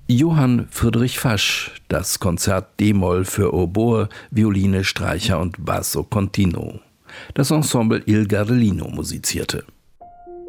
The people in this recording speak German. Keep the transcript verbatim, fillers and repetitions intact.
Johann Friedrich Fasch, das Konzert D-Moll für Oboe, Violine, Streicher und Basso continuo. Das Ensemble Il Gardelino musizierte.